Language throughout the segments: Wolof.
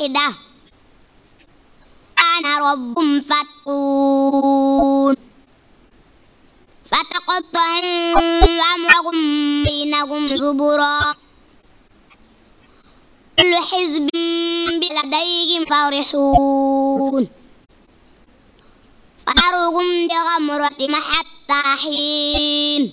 واحدة أنا رب فاتقون فتقطعوا أمرهم بينهم زبرا كل حزب بلديهم فرحون فذرهم بغمرتهم حتى حين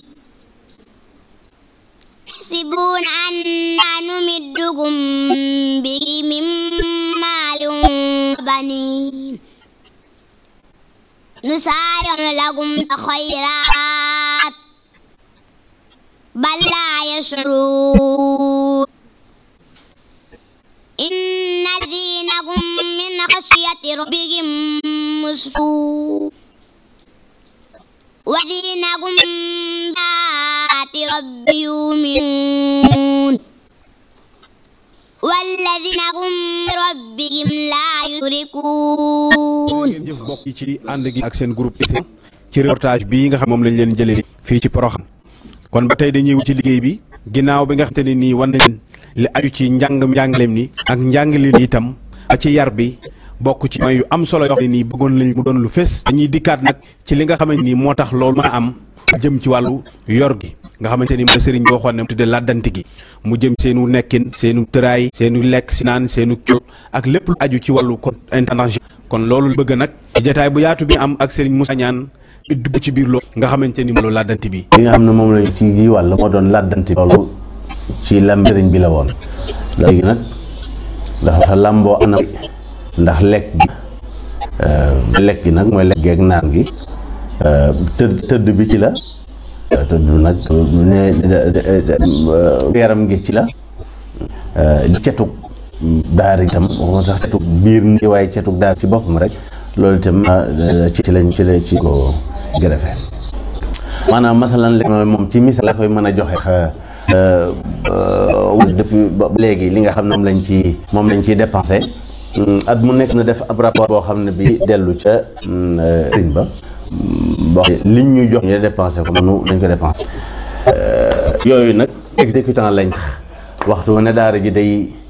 يحسبون أنا نمدهم به من مال وبنين نسارع لهم الخيرات بل لا يشعرون إن الذين هم من خشية ربهم مشفقون والذين هم بآيات ربهم يؤمنون والذين هم بربهم لا يشركون. jëf bokk ci ànd gi ak seen groupe ci reportage bii nga xam moom lañ leen jëlee fii ci Porokhane kon ba tey dañuy wut ci liggéey bi ginnaaw bi nga xamante ne nii wan nañ li aju ci njàngaleem ni ak njàngale itam ci yar bi bokk ci may yu am solo yoo xam ne nii bëggoon lañ mu doon lu fés dañuy dikkaat nag ci li nga xamante ni moo tax loolu mën a am jëm ci wàllu yor gi nga xamante ni mooy sëriñ bi waxoon ne mu tudde làddanti gi mu jëm seenu nekkin seenu tëraay seenu lekk si naan seenu col ak lépp lu aju ci wàllu kon international kon loolu bëgg nag jotaay bu yaatu bi am ak sëriñ Moussa Niane dugg ci biir loolu nga xamante ni loolu làddanti bi li nga xam ne moom lañ ci gi wàll moo doon làddanti loolu ci lam sëriñ bi la woon léegi nag dafa làmboo ana ndax lekk gi nag mooy lekk geeg naan gi tëdd bi ci la tëdd nag ne yaram gi ci la cetug daara itam waxuma sax cetug biir ni waaye cetug daara ci boppam rek loolu itam ci lañ ci ko gërëfe maanaam masalan moom ci misaal la koy mën a joxe depuis ba léegi li nga xam ne moom lañ ciy dépensé at mu nekk na def ab rapport boo xam ne bi dellu ca riñ ba boo liñ ñu jox ñu dépensé ko mënu dañ ko dépensé yooyu nag exécutant lañ waxtu ne daara ji day